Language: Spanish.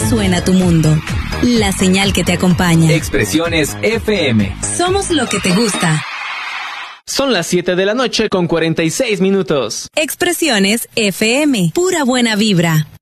suena tu mundo. La señal que te acompaña. Expresiones FM. Somos lo que te gusta. Son las 7 de la noche con 46 minutos. Expresiones FM. Pura buena vibra.